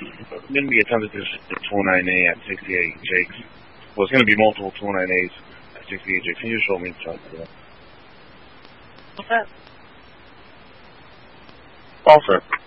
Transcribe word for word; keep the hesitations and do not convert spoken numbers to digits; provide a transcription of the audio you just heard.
Then we attempted this twenty-nine A at sixty-eight Jakes. Well, it's going to be multiple twenty-nine A's at sixty-eight Jakes. Can you show me the chart? What's that? Offer.